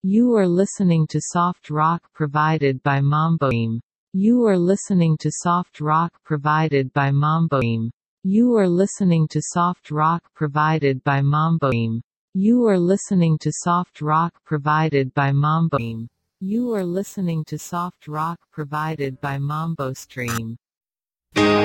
You are listening to soft rock provided by Mamboim. You are listening to soft rock provided by Mamboim. You are listening to soft rock provided by Mamboim. You are listening to soft rock provided by Mamboim. You are listening to soft rock provided by Mambo Stream.